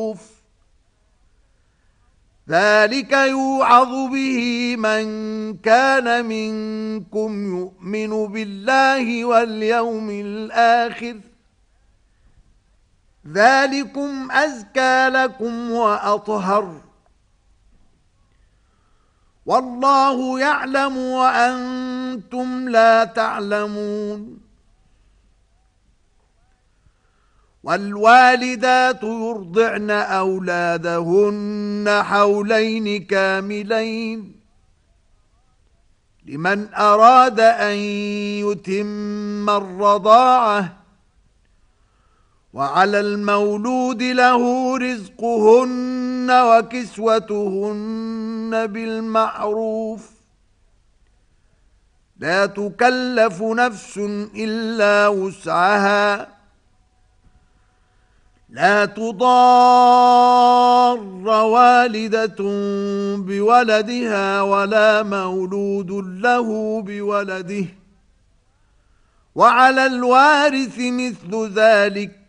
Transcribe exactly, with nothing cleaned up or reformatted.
ذلك يوعظ به من كان منكم يؤمن بالله واليوم الآخر ذلكم أزكى لكم وأطهر والله يعلم وأنتم لا تعلمون والوالدات يرضعن أولادهن حولين كاملين لمن أراد أن يتم الرضاعة وعلى المولود له رزقهن وكسوتهن بالمعروف لا تكلف نفس إلا وسعها لا تضار والدة بولدها ولا مولود له بولده وعلى الوارث مثل ذلك